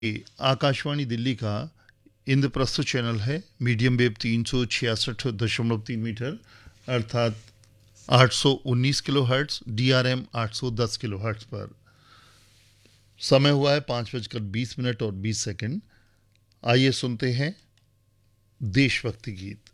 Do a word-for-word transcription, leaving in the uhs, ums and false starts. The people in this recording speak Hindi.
ये आकाशवाणी दिल्ली का इंद्रप्रस्थ चैनल है। मीडियम वेव तीन सौ छियासठ दशमलव तीन मीटर अर्थात आठ सौ उन्नीस kilo hertz, D R M आठ सौ दस किलो हर्ट्स पर। समय हुआ है पाँच बजकर बीस मिनट और बीस सेकंड। आइए सुनते हैं देशभक्ति गीत।